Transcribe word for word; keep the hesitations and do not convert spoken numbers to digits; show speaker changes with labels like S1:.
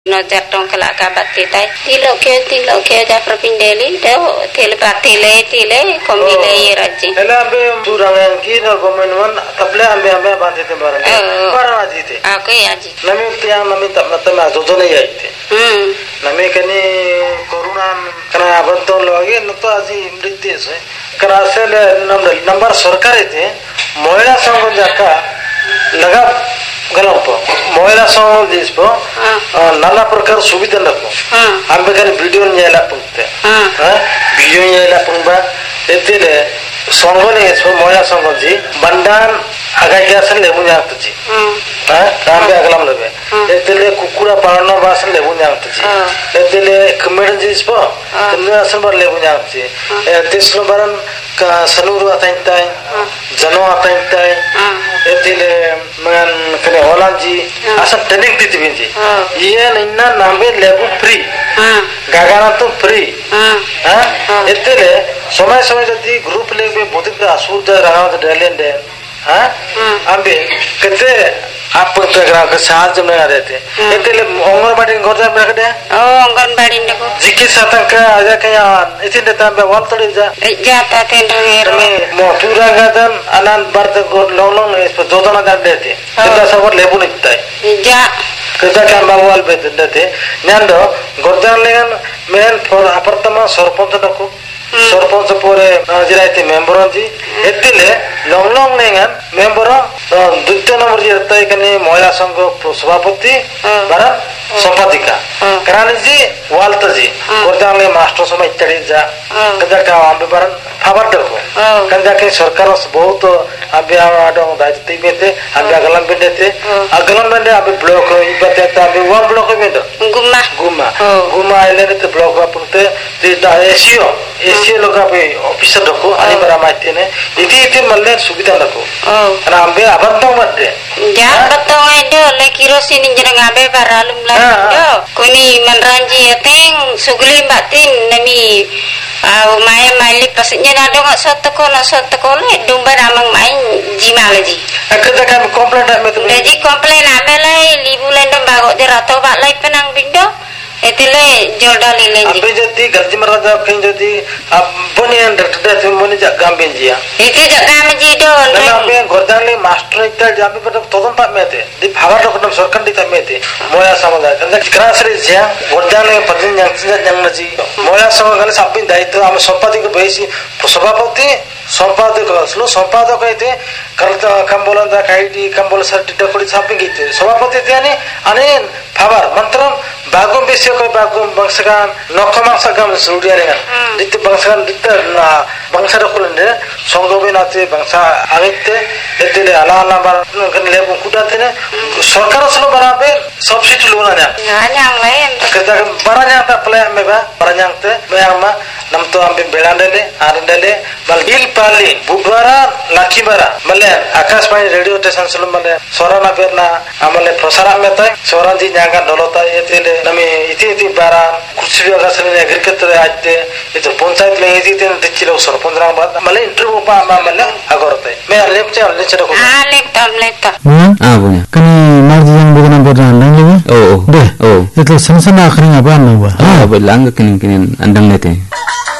S1: no jatong kala kabati tai tilo ke tilo ke ja propindeli de tel patile tile komile yeraji
S2: ela ambe turangan ki no gomenwan taple ambe ambe bande te baran baran aji te
S1: okay aji
S2: nami tiang nami tapna tama jojone yaite
S1: hmm
S2: nami kani corona kana abantol lagi no to aji mritye se karasel number sarkar ite mohila sangh jaka लगा गलम पो मोहला संग this पो नाना प्रकार सुविधा नको हम bacon video न्याला पुंते हां video न्याला पुंबा एतिले संगने सो मोहला संग जी बंडान आगा ग्यासन लेबु जात जी हां रामबे अगलम लेबे एतिले कुकुड़ा पाळनो बासन लेबु जात जी एतिले कमेडन जिस पो तने असन बर लेबु जात जी एतिसनो बरन का सनुरु अतैताय जनो अतैताय एतिले मन कने होलाजी असन ट्रेनिंग दिति बिंजी ये नन्ना नामे लेबु फ्री गागाना तो फ्री हां एतिले समय समय जदी ग्रुप लेबे बोतिक असुर राव डेलेंडे हां अबे कते आप प्रोग्राम के साथ जमने आ रहे थे एतिले अंगनबाड़ी घर जा बेकदे
S1: ओ अंगनबाड़ी नको
S2: चिकित्सा तक आजा के इतिने तंबे वाल तोड़ी जा
S1: जाता तेन रे
S2: मो पूरा गदन अनंत बर्त को लोंग इस पर जोजना कर देते कितना सब लेबु निकता है
S1: जा
S2: कितना काम बावल पे देते न्यानो गोरदान लेगन मेन फॉर अपर्तमा सरपंच नको सरपंच पोरे जिरायते मेंबर जी एतिले लोंग लोंग लेगन मेंबर द्वितीय नंबर जी रहता है कने महिला संघ सभापति बारा संपादिका करानी जी वालता जी गोरदान ले मास्टर समय इत्यादि जा कदा का आंबे बारन फाबर देखो कदा के सरकार बहुत अबे आडो दायित्व में थे अबे अगलम में थे अगलम में अबे ब्लॉक इबते ता अबे वन ब्लॉक में दो
S1: गुम्मा
S2: गुम्मा गुम्मा आइले ते ब्लॉक अपनते ते दा एसीओ एसीओ लोग अबे ऑफिसर रखो अनि बरा माइते ने इति इति मल्ले सुविधा रखो अना अबे अबंतो मते
S1: जा बतो एडो ले किरोसिन जरंग अबे बरालुम ला दो कोनी मनरांजी एतें सुगली बातिन नमी आ my Miley pasnya nado ngak sot ko na sot ko le dumba ramang main jimal ji
S2: akada kam komplain dak metu
S1: ji komplain amela libulan dom bago de rato bak lai penang bindo etile jolda lilen ji
S2: abe jati garji maraja kin jati aboni under tet moni jak gamben ji ya
S1: ite jak gam ji do
S2: na abe gordan le master ital jabe pada todon pa mete di bhagar dokon sarkan di mete moya samada kanda kras re ja gordan le padin jang jang ji moya samagale sabbin daitwa am sampati ko beisi सभापति संपादक असलो संपादक అయితే करता कंबोलंदा काईटी कंबोल सर्टी टकोडी छापिंग इते सभापति त्याने अने फाबर मंत्रम बागम विषय को बागम बंसगान नखमासगाम सुडियाने दिते बंसगान दिते ना बंसर खुलने संगोबे नाते बंसा आगते एतेले आला आला बार लेबु कुडाते ने सरकार असलो बराबे सब्सिडी लोना ने
S1: yang lain
S2: kita baranya ta play meba baranya te meama nam to ambe belandele arandele bal bil pali budwara lakhibara male akashbani radio station sulu male sorana berna amale prasara meta soran ji jaga dolota etele nami iti iti bara kursi agasale agriculture ajte itu panchayat le iti te dichilo sarpanch rang bad male interview pa male agorte me lepcha lechere ko
S1: ah lepta lepta
S3: ah punya kani marji yang bukan bordan nang lewe oh oh deh oh itu sana sana akhirnya apa nang wa
S4: ah belang kini kini andang nete